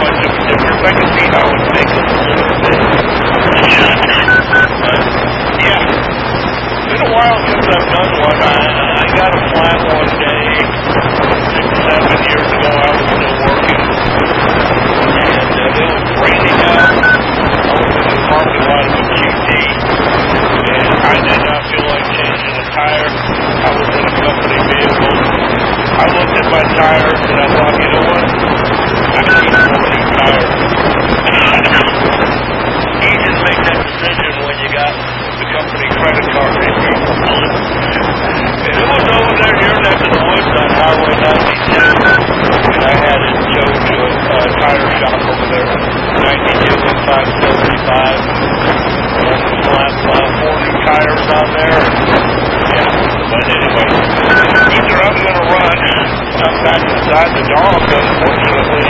much of a difference. I can see how it makes it a little bit. But, yeah, it's been a while since I've done one. I got a flat one day, 6-7 years ago. I was still working, and it was raining out. I was in the parking lot of a QT, and I did not feel like changing a tire. I was in a company vehicle. I looked at my tires and I thought, you know what? I need 4 new tires. You just make that decision when you got the company credit card receipt. And it was over there near next to the woods on Highway 92. And I had it towed to a tire shop over there, 92 and 575. And I slapped 4 new tires on there. Yeah, but anyway, either I'm going to run. I'm back inside the dog, unfortunately.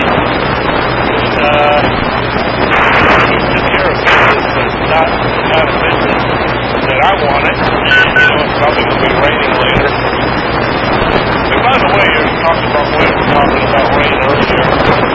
He took care of business, but it's not the kind of business that I wanted. And, you know, it's probably going to be raining later. And by the way, we were talking about rain earlier.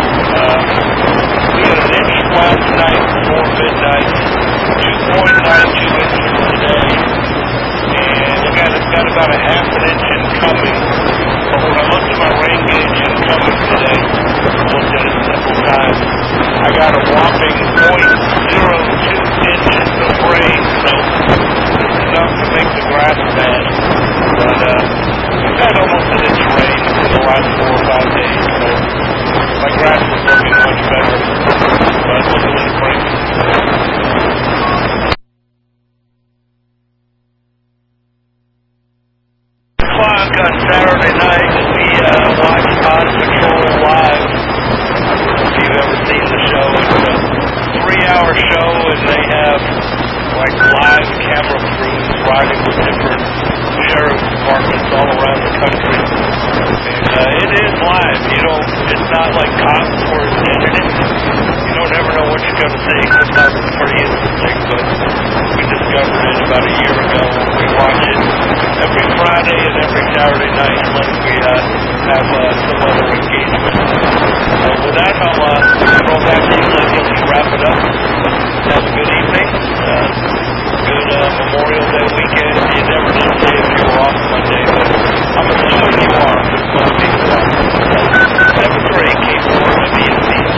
We had an inch last night before midnight, 2.92 inches today. And again, it's got about a half an inch incoming. But when I looked at my rain gauge incoming today, I looked at it several times, I got a whopping 0.02 inches of rain, so it's enough to make the grass bad. But we've had almost an inch of rain in the last 4 or 5 days, so my grass is looking much better. But look at this break. On Saturday night, we watched On Patrol Live. I don't know if you've ever seen the show. It's a 3-hour show, and they have like live camera crews riding with different sheriff's departments all around the country. And it is live. It's not like cops were edited. You don't ever know what you're going to see. It's not pretty interesting, but we discovered it about a year ago. We watch it every Friday and every Saturday night unless we have some other engagement. With that, I'll throw back to you, Lindsay, to wrap it up. Have a good evening. Good Memorial Day weekend. You never did say if you were off Monday, but I'm assuming you are. Most people are. Have a great, keep warm, and be at peace.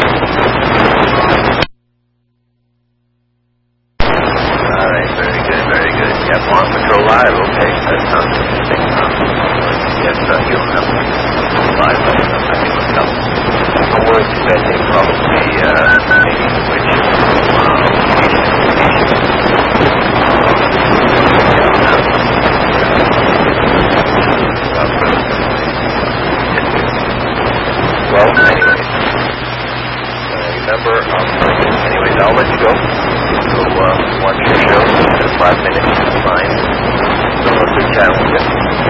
All right, very good, very good. Yep, On Patrol Live, okay, that sounds interesting. Yes, you don't have live, I think it's up. I was expecting probably maybe switch well, anyways, remember, anyways, I'll let you go. So, watch your show, 5 minutes, it's fine. So, a good chat with you.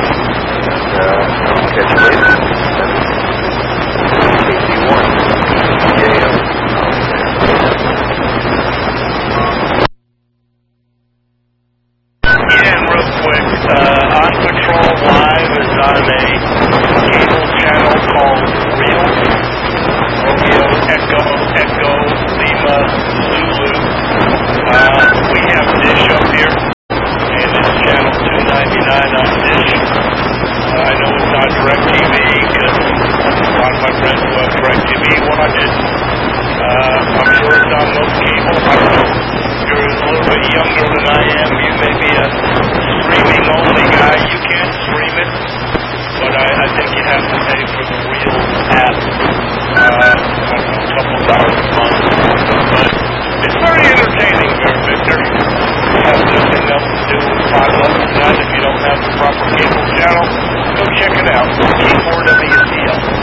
And, catch you later. KC1. Yeah. Yeah, and real quick, On Patrol Live is on a cable channel called Real. Romeo, Echo, Lima, Zulu. We have Dish up here, and it's channel 299 on Dish. I know it's not DirecTV, because a lot of my friends who have DirecTV watch it. I'm sure it's on most cable. I don't know. If you're a little bit younger than I am, you may be a